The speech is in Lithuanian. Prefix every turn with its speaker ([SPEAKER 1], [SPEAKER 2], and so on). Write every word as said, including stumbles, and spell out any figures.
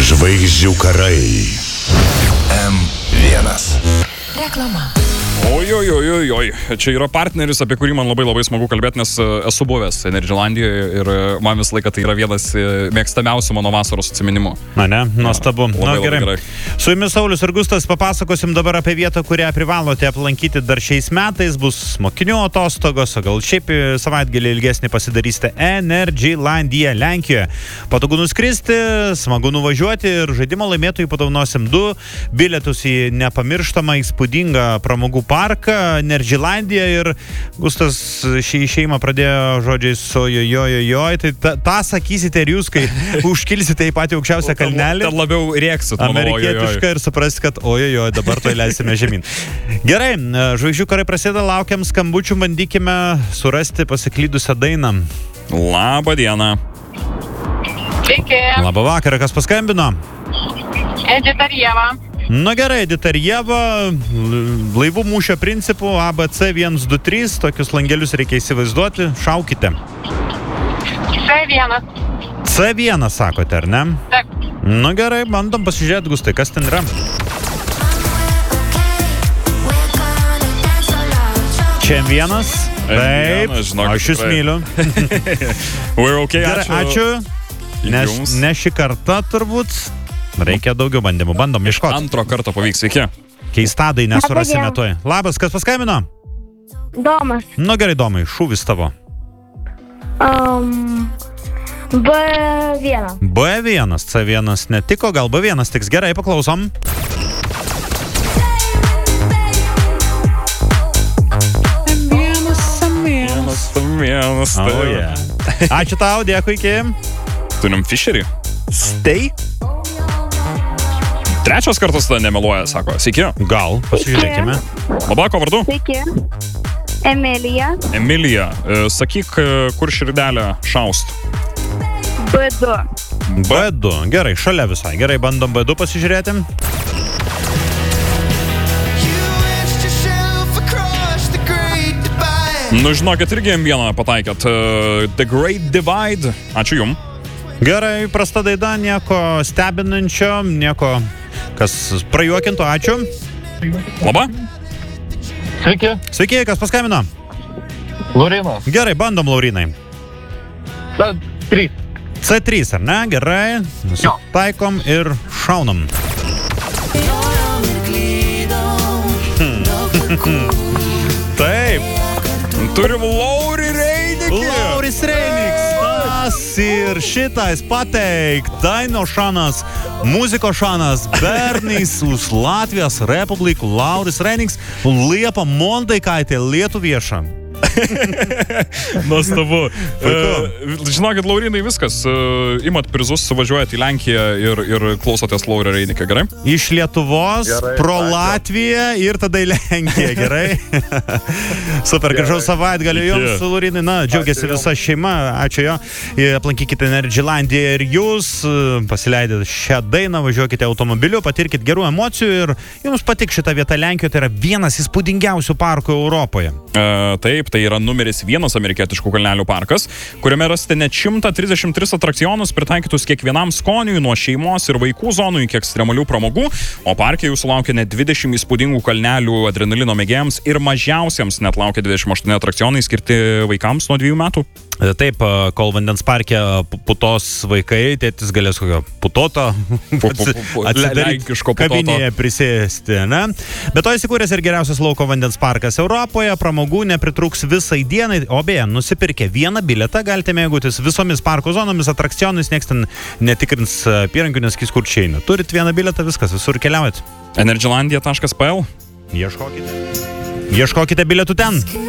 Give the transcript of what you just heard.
[SPEAKER 1] Žvaigždžių karai. M vienas.
[SPEAKER 2] Reklama.
[SPEAKER 3] Oi, oi, oi, oi, oi. Čia yra partneris, apie kurį man labai labai smagu kalbėti, nes esu buvęs Energylandijoje ir man visą laiką tai yra vienas mėgstamiausių mano vasaros atsiminimų.
[SPEAKER 4] Na ne, nuostabu.
[SPEAKER 3] Labai,
[SPEAKER 4] Na,
[SPEAKER 3] labai
[SPEAKER 4] gerai.
[SPEAKER 3] gerai.
[SPEAKER 4] Su jumis Saulius ir Gustas, papasakosim dabar apie vietą, kurią privalote aplankyti dar šiais metais. Bus mokinių atostogos, o gal šiaip savaitgalį ilgesnį pasidarysite Energylandiją Lenkijoje. Patogu nuskristi, smagu nuvažiuoti ir žaidimo laimėtojų padovanosim du bilietus į nepamirštamą įspūdingą pramogų parką Energylandiją ir Gustas šį šeimą pradėjo žodžiais ojojojojoj, tai tą, tą sakysite ir jūs, kai užkilsite į patį aukščiausią kalnelį.
[SPEAKER 3] Ten labiau rėksit.
[SPEAKER 4] Amerikietišką ir suprasti, kad ojojoj, dabar to įleisime žemyn. Gerai, žvaigždžių karai prasideda, laukiam skambučių, bandykime surasti pasiklydusią dainą.
[SPEAKER 3] Labą dieną.
[SPEAKER 5] Sveiki,
[SPEAKER 4] Labą vakarą, kas paskambino?
[SPEAKER 5] Edita Rieva.
[SPEAKER 4] Na gerai, Edita Rieva, laivų mūšio principų A B C vienas du trys, tokius langelius reikia įsivaizduoti, šaukite.
[SPEAKER 5] C vienas.
[SPEAKER 4] C vienas sakote, ar ne?
[SPEAKER 5] Taip.
[SPEAKER 4] Na gerai, bandom pasižiūrėti, Gustai, kas ten yra. Čia vienas. Taip,
[SPEAKER 3] vienas, žinokit,
[SPEAKER 4] aš jūs
[SPEAKER 3] tikrai.
[SPEAKER 4] myliu.
[SPEAKER 3] We're okay,
[SPEAKER 4] Gerai,
[SPEAKER 3] ačiū.
[SPEAKER 4] ačiū. Nes,
[SPEAKER 3] Jums.
[SPEAKER 4] ne šį kartą turbūt reikia daugiau bandymų. Bandom ieškoti.
[SPEAKER 3] Antro karto pavyks, sveiki.
[SPEAKER 4] Keistadai nesurasime
[SPEAKER 6] Laba
[SPEAKER 4] tuoj. Labas, kas paskambino?
[SPEAKER 6] Domas.
[SPEAKER 4] Nu gerai, Domai, šūvis tavo.
[SPEAKER 6] Um, B vienas.
[SPEAKER 4] B vienas, C vienas netiko, gal B vienas tiks. Gerai, paklausom.
[SPEAKER 3] Vienas, vienas.
[SPEAKER 4] Oh, yeah. Ačiū tau, dėkui, iki.
[SPEAKER 3] Turim Fisherį.
[SPEAKER 4] Stay?
[SPEAKER 3] Trečias kartas tada nemeluoja, sako. Sveiki.
[SPEAKER 4] Gal, pasižiūrėkime.
[SPEAKER 3] Labako vardu?
[SPEAKER 6] Sveiki. Emilija.
[SPEAKER 3] Emilija. E, Sakyk, e, kur širdelę šaust.
[SPEAKER 6] B du.
[SPEAKER 4] B du, gerai, šalia visai. Gerai, bandom B du pasižiūrėti.
[SPEAKER 3] Nu, žinokit, irgi M vieną pataikėt. E, The Great Divide. Ačiū jum.
[SPEAKER 4] Gerai, prasta daida, nieko stebinančio, nieko, kas prajuokintų, ačiū.
[SPEAKER 3] Labą.
[SPEAKER 7] Sveiki,
[SPEAKER 4] Sveiki, kas paskambino?
[SPEAKER 7] Laurinas.
[SPEAKER 4] Gerai, bandom, Laurinai.
[SPEAKER 7] Na, trys.
[SPEAKER 4] C trys, ar ne? Gerai, nusitaikom ir šaunam. Taip,
[SPEAKER 3] Turim Laurį Reinikį.
[SPEAKER 4] Lauris Reiniks. Tas ir šitais pateik Daino šanas, muziko šanas, Bernys už Latvijos Republikų Lauris Reiniks, Liepa Mondaikaitė Lietuvieša.
[SPEAKER 3] Nuostabu.
[SPEAKER 4] Puiku.
[SPEAKER 3] E, žinokit, Laurinai, viskas. E, imat prizus, suvažiuojat į Lenkiją ir, ir klausotės Laurio Reinikio, gerai?
[SPEAKER 4] Iš Lietuvos,
[SPEAKER 7] Gerai,
[SPEAKER 4] pro
[SPEAKER 7] ačiū.
[SPEAKER 4] Latviją ir tada į Lenkiją, gerai? Super, gražaus savaitgalio jums,
[SPEAKER 3] Iki.
[SPEAKER 4] Laurinai. Na, džiaugiasi
[SPEAKER 7] Ačiū
[SPEAKER 4] visa šeima, ačiū jo. Aplankykite Energylandiją ir jūs, pasileidėte šią dainą, važiuokite automobiliu, patirkite gerų emocijų ir jums patiks šita vieta Lenkijoje, tai yra vienas įspūdingiausių parkų Europoje.
[SPEAKER 3] E, taip, tai yra numeris vienas amerikietiškų kalnelių parkas, kuriame rasite net šimtą trisdešimt tris atrakcionus pritaikytus kiekvienam skoniui, nuo šeimos ir vaikų zonų iki ekstremalių pramogų, o parke jūsų laukia net dvidešimt įspūdingų kalnelių adrenalino mėgėjams ir mažiausiems net laukia dvidešimt aštuoni atrakcionai skirti vaikams nuo dviejų metų.
[SPEAKER 4] Taip, kol vandens parke putos vaikai, tėtis galės kokio putoto
[SPEAKER 3] pu- pu-
[SPEAKER 4] atsidaryti
[SPEAKER 3] lenkiško putoto.
[SPEAKER 4] kavinėje prisėsti, ne? Bet to įsikūręs ir geriausias lauko vandens parkas Europoje, pramogų nepritrūks visai dienai, o beje, nusipirkę vieną bilietą galite mėgautis visomis parko zonomis, atrakcionais, nieks ten netikrins apyrankių, neskys kur čia eina. Turit vieną bilietą, viskas, visur keliaujat.
[SPEAKER 3] energylandia taškas p l
[SPEAKER 4] Ieškokite. Ieškokite bilietų ten.